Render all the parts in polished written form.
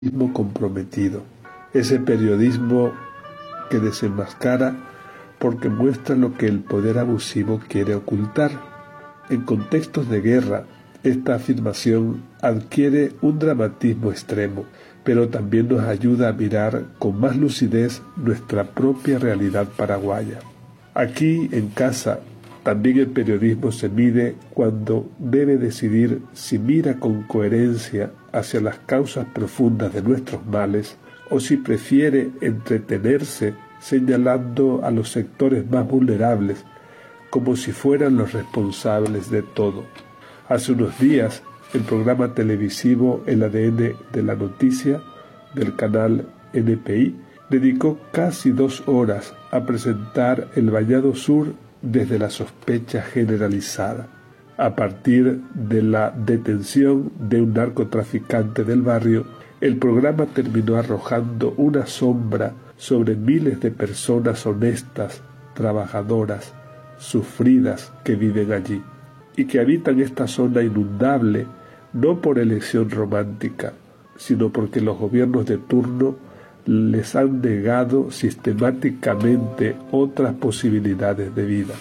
periodismo comprometido, ese periodismo que desenmascara porque muestra lo que el poder abusivo quiere ocultar. En contextos de guerra, esta afirmación adquiere un dramatismo extremo, pero también nos ayuda a mirar con más lucidez nuestra propia realidad paraguaya. Aquí, en casa, también el periodismo se mide cuando debe decidir si mira con coherencia hacia las causas profundas de nuestros males o si prefiere entretenerse señalando a los sectores más vulnerables como si fueran los responsables de todo. Hace unos días, el programa televisivo El ADN de la Noticia del canal NPI dedicó casi 2 horas a presentar el Vallado Sur desde la sospecha generalizada, a partir de la detención de un narcotraficante del barrio. El programa terminó arrojando una sombra sobre miles de personas honestas, trabajadoras, sufridas que viven allí y que habitan esta zona inundable no por elección romántica, sino porque los gobiernos de turno les han negado sistemáticamente otras posibilidades de vida.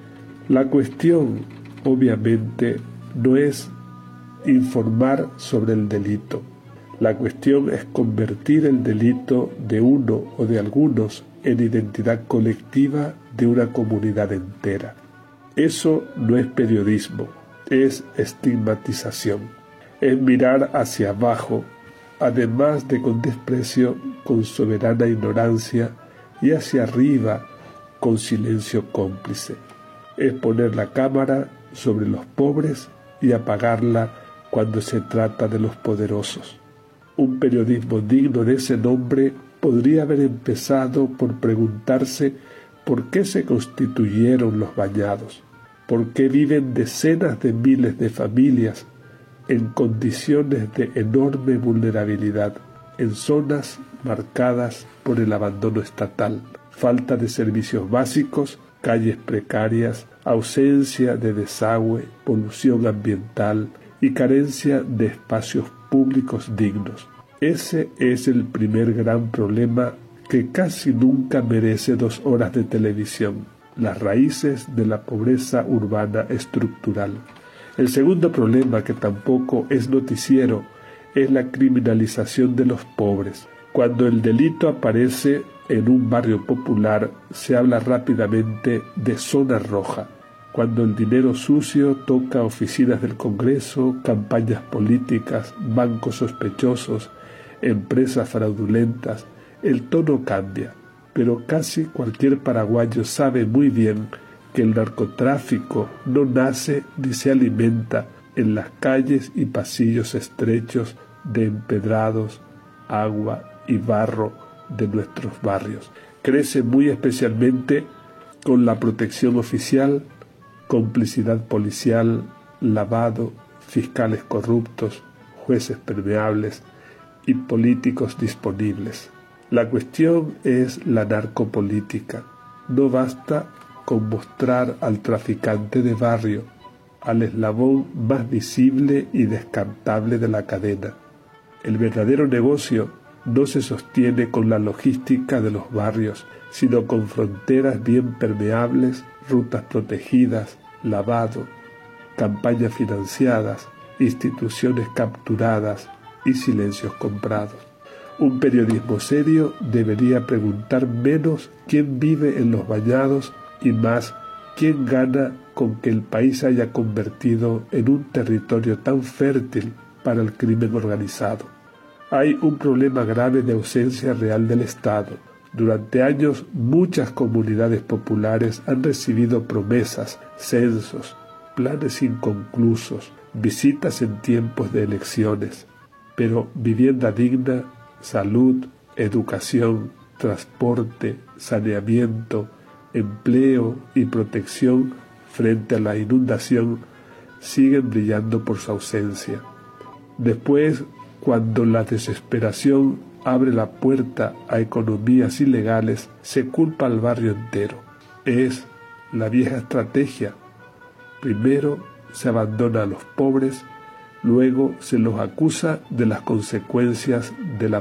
La cuestión, obviamente, no es informar sobre el delito. La cuestión es convertir el delito de uno o de algunos en identidad colectiva de una comunidad entera. Eso no es periodismo, es estigmatización. Es mirar hacia abajo, además de con desprecio, con soberana ignorancia, y hacia arriba, con silencio cómplice. Es poner la cámara sobre los pobres y apagarla cuando se trata de los poderosos. Un periodismo digno de ese nombre podría haber empezado por preguntarse por qué se constituyeron los bañados, por qué viven decenas de miles de familias en condiciones de enorme vulnerabilidad, en zonas marcadas por el abandono estatal, falta de servicios básicos, calles precarias, ausencia de desagüe, polución ambiental y carencia de espacios públicos dignos. Ese es el primer gran problema que casi nunca merece 2 horas de televisión, las raíces de la pobreza urbana estructural. El segundo problema, que tampoco es noticiero, es la criminalización de los pobres. Cuando el delito aparece en un barrio popular, se habla rápidamente de zona roja. Cuando el dinero sucio toca oficinas del Congreso, campañas políticas, bancos sospechosos, empresas fraudulentas, el tono cambia. Pero casi cualquier paraguayo sabe muy bien que el narcotráfico no nace ni se alimenta en las calles y pasillos estrechos de empedrados, agua y barro de nuestros barrios. Crece muy especialmente con la protección oficial, complicidad policial, lavado, fiscales corruptos, jueces permeables y políticos disponibles. La cuestión es la narcopolítica. No basta con mostrar al traficante de barrio, al eslabón más visible y descartable de la cadena. El verdadero negocio no se sostiene con la logística de los barrios, sino con fronteras bien permeables, rutas protegidas, lavado, campañas financiadas, instituciones capturadas y silencios comprados. Un periodismo serio debería preguntar menos quién vive en los bañados y más quién gana con que el país se haya convertido en un territorio tan fértil para el crimen organizado. Hay un problema grave de ausencia real del Estado. Durante años muchas comunidades populares han recibido promesas, censos, planes inconclusos, visitas en tiempos de elecciones, pero vivienda digna, salud, educación, transporte, saneamiento, empleo y protección frente a la inundación siguen brillando por su ausencia. Después, cuando la desesperación abre la puerta a economías ilegales, se culpa al barrio entero. Es la vieja estrategia. Primero se abandona a los pobres, Luego se los acusa de las consecuencias de la